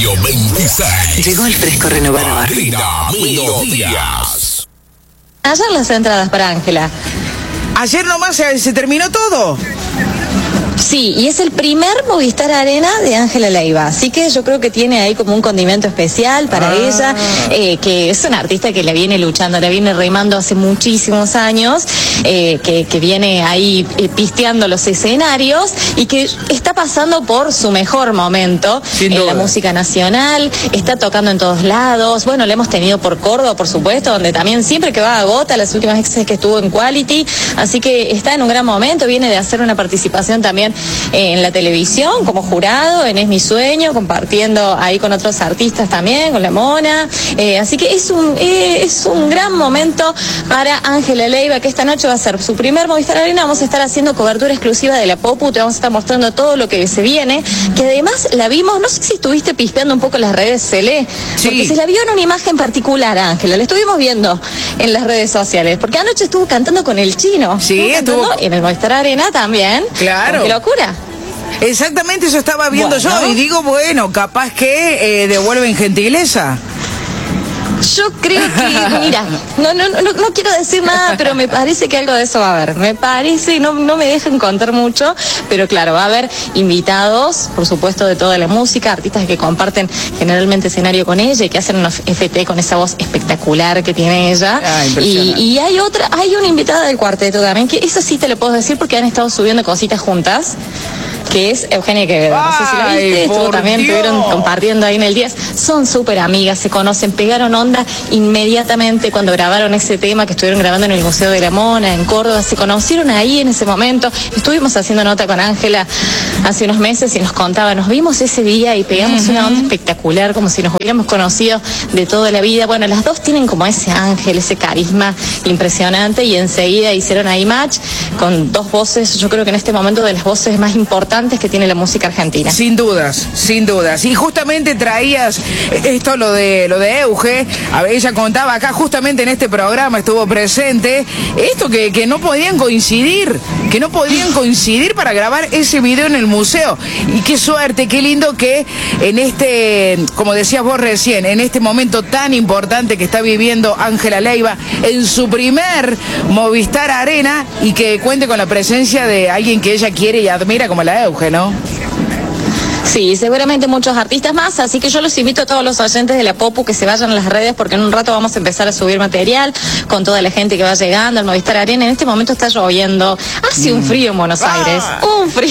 Siglo XXVI. Llegó el fresco renovador. Arena Melodías. Ayer las entradas para Ángela. Ayer nomás se terminó todo. Sí, y es el primer Movistar Arena de Ángela Leiva, así que yo creo que tiene ahí como un condimento especial para ella, que es una artista que la viene luchando, la viene remando hace muchísimos años, que viene ahí pisteando los escenarios y que está pasando por su mejor momento en la música nacional, está tocando en todos lados. Bueno, la hemos tenido por Córdoba, por supuesto, donde también siempre que va agota, las últimas veces que estuvo en Quality, así que está en un gran momento, viene de hacer una participación también en la televisión como jurado en Es Mi Sueño, compartiendo ahí con otros artistas también, con La Mona, así que es un gran momento para Ángela Leiva, que esta noche va a ser su primer Movistar Arena. Vamos a estar haciendo cobertura exclusiva de la Popu, te vamos a estar mostrando todo lo que se viene, que además la vimos, no sé si estuviste pispeando un poco las redes, Cele, porque se la vio en una imagen particular, Ángela, la estuvimos viendo en las redes sociales, porque anoche estuvo cantando con el Chino, estuvo en el Movistar Arena también. Claro. ¡Qué locura! Exactamente, eso estaba viendo yo y digo, bueno, capaz que devuelven gentileza. Yo creo que, mira, no quiero decir nada, pero me parece que algo de eso va a haber. Me parece, no me dejan contar mucho, pero claro, va a haber invitados, por supuesto, de toda la música, artistas que comparten generalmente escenario con ella y que hacen unos FT con esa voz espectacular que tiene ella. Y hay una invitada del cuarteto también, que eso sí te lo puedo decir porque han estado subiendo cositas juntas, que es Eugenia Quevedo. No sé si la viste, estuvo también, estuvieron compartiendo ahí en el 10. Son súper amigas, se conocen, pegaron onda inmediatamente cuando grabaron ese tema que estuvieron grabando en el Museo de la Mona, en Córdoba. Se conocieron ahí en ese momento. Estuvimos haciendo nota con Ángela hace unos meses y nos contaba, nos vimos ese día y pegamos una onda espectacular, como si nos hubiéramos conocido de toda la vida. Bueno, las dos tienen como ese ángel, ese carisma impresionante y enseguida hicieron ahí match con dos voces, yo creo que en este momento de las voces más importantes que tiene la música argentina. Sin dudas, sin dudas. Y justamente traías esto, lo de Euge, ella contaba acá justamente en este programa, estuvo presente, esto que no podían coincidir, para grabar ese video en el museo. Y qué suerte, qué lindo que en este, como decías vos recién, en este momento tan importante que está viviendo Ángela Leiva, en su primer Movistar Arena, y que cuente con la presencia de alguien que ella quiere y admira como la Euge, ¿no? Sí, seguramente muchos artistas más, así que yo los invito a todos los oyentes de la Popu que se vayan a las redes porque en un rato vamos a empezar a subir material con toda la gente que va llegando al Movistar Arena. En este momento está lloviendo, hace un frío en Buenos Aires, un frío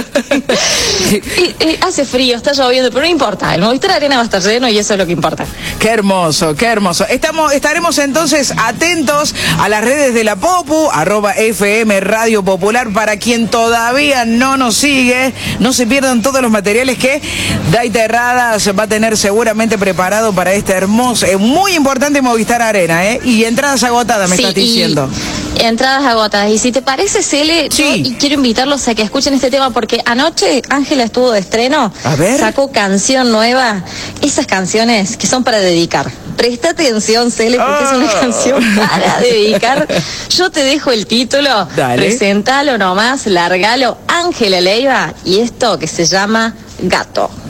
hace frío, está lloviendo, pero no importa, el Movistar Arena va a estar lleno y eso es lo que importa. Qué hermoso, qué hermoso. Estaremos entonces atentos a las redes de la Popu, @FM Radio Popular, para quien todavía no nos sigue, no se pierdan todos los materiales que Daita Herradas va a tener seguramente preparado para este hermoso, muy importante Movistar Arena, y entradas agotadas, me estás diciendo. Entradas agotadas. Y si te parece, Cele, yo quiero invitarlos a que escuchen este tema porque anoche Ángela estuvo de estreno, sacó canción nueva, esas canciones que son para dedicar. Presta atención, Cele, porque es una canción para dedicar. Yo te dejo el título, presentalo nomás, largalo, Ángela Leiva, y esto que se llama Gato.